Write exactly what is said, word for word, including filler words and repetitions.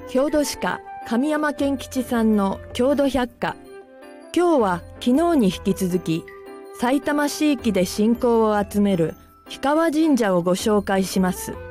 郷土史家神山健吉さんの郷土百科。今日は昨日に引き続き、さいたま市域で信仰を集める氷川神社をご紹介します。